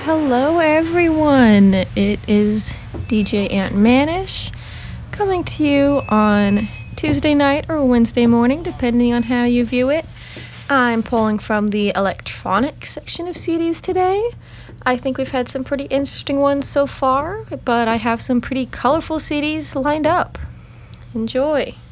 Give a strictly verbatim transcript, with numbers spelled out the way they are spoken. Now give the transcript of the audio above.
hello everyone. It is D J Ant Manish coming to you on Tuesday night or Wednesday morning, depending on how you view it. I'm pulling from the electronic section of C Ds today. I think we've had some pretty interesting ones so far, but I have some pretty colorful C Ds lined up. Enjoy.